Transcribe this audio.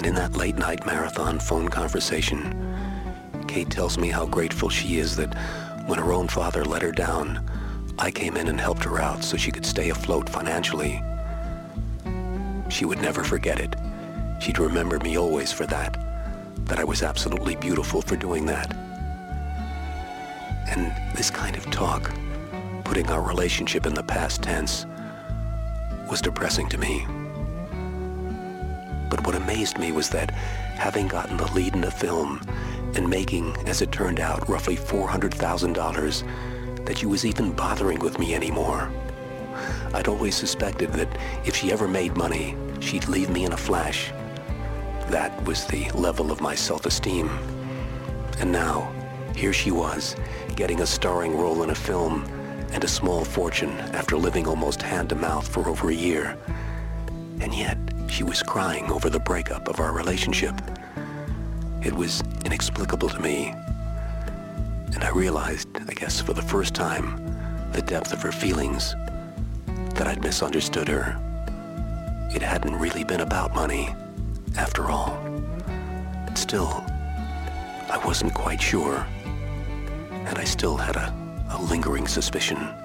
And in that late-night marathon phone conversation, Kate tells me how grateful she is that when her own father let her down, I came in and helped her out so she could stay afloat financially. She would never forget it. She'd remember me always for that I was absolutely beautiful for doing that. And this kind of talk, putting our relationship in the past tense, was depressing to me. But what amazed me was that, having gotten the lead in the film and making, as it turned out, roughly $400,000, that she was even bothering with me anymore. I'd always suspected that if she ever made money, she'd leave me in a flash. That was the level of my self-esteem. And now, here she was, getting a starring role in a film and a small fortune after living almost hand-to-mouth for over a year. And yet, she was crying over the breakup of our relationship. It was inexplicable to me. And I realized, I guess for the first time, the depth of her feelings, that I'd misunderstood her. It hadn't really been about money, after all. But still, I wasn't quite sure, and I still had a lingering suspicion.